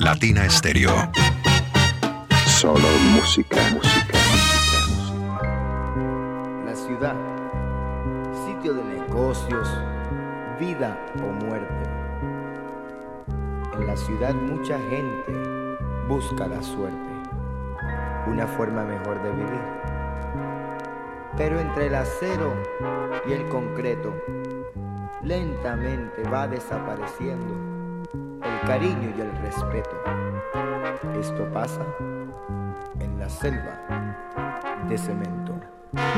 Latina Estéreo. Solo música. La ciudad, sitio de negocios, vida o muerte. En la ciudad mucha gente busca la suerte, una forma mejor de vivir. Pero entre el acero y el concreto, lentamente va desapareciendo el cariño y el respeto. Esto pasa en la selva de cemento.